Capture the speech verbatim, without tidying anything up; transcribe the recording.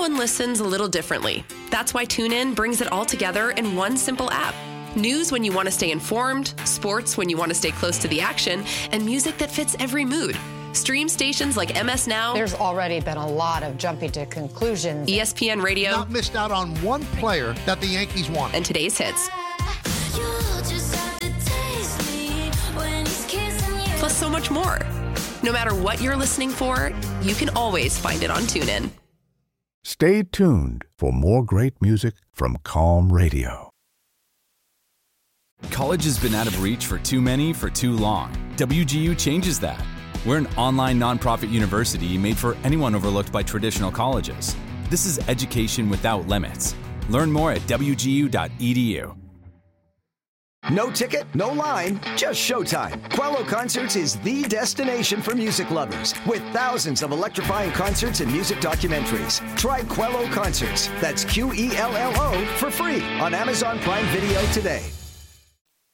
Everyone listens a little differently. That's why TuneIn brings it all together in one simple app. News when you want to stay informed, sports when you want to stay close to the action, and music that fits every mood. Stream stations like M S Now. There's already been a lot of jumping to conclusions. E S P N Radio. Not missed out on one player that the Yankees want. And today's hits. Plus so much more. No matter what you're listening for, you can always find it on TuneIn. Stay tuned for more great music from Calm Radio. College has been out of reach for too many for too long. W G U changes that. We're an online nonprofit university made for anyone overlooked by traditional colleges. This is education without limits. Learn more at w g u dot e d u. No ticket, no line, just showtime. Quello Concerts is the destination for music lovers, with thousands of electrifying concerts and music documentaries. Try Quello Concerts, that's Q E L L O, for free on Amazon Prime Video today.